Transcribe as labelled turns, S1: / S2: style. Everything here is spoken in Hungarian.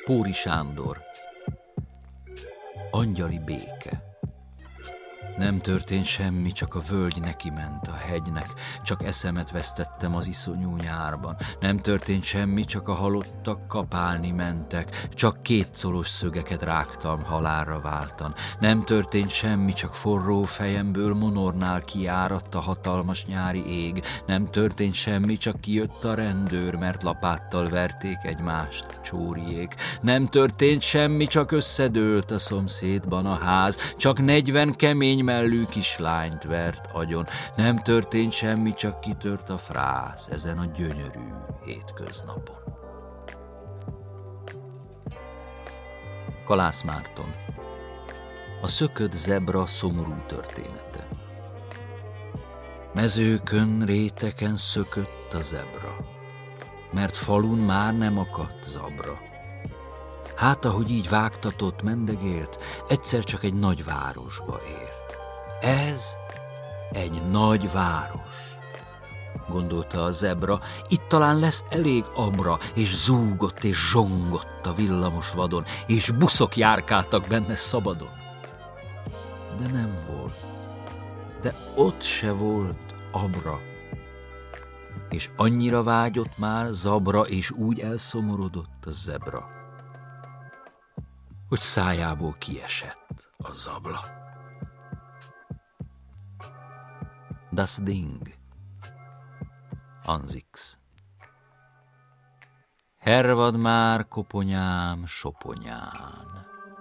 S1: Póri Sándor. Angyali béke. Nem történt semmi, csak a völgy neki ment a hegynek, csak eszemet vesztettem az iszonyú nyárban. Nem történt semmi, csak a halottak kapálni mentek, csak kétszolos szögeket rágtam, halálra váltan. Nem történt semmi, csak forró fejemből monornál kiáradt a hatalmas nyári ég. Nem történt semmi, csak kijött a rendőr, mert lapáttal verték egymást csóriék. Nem történt semmi, csak összedőlt a szomszédban a ház, csak 40 kemény mellű kislányt vert agyon. Nem történt semmi, csak kitört a frász ezen a gyönyörű hétköznapon. Kalász Márton. A szökött zebra szomorú története. Mezőkön, réteken szökött a zebra, mert falun már nem akadt zabra. Hát, ahogy így vágtatott, mendegélt, egyszer csak egy nagy városba ért. Ez egy nagy város, gondolta a zebra, itt talán lesz elég abra, és zúgott és zsongott a villamos vadon, és buszok járkáltak benne szabadon. De nem volt, de ott se volt abra, és annyira vágyott már zabra, és úgy elszomorodott a zebra, hogy szájából kiesett a zabla. Das Ding. Anzix. Hervad már koponyám soponyán,